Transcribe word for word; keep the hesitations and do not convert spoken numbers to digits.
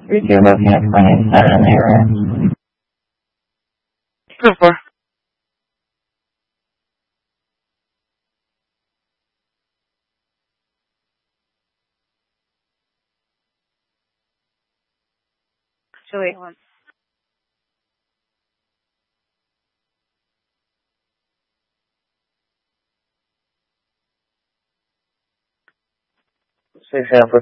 You're looking at twenty seven there. Super. So wait one. Six half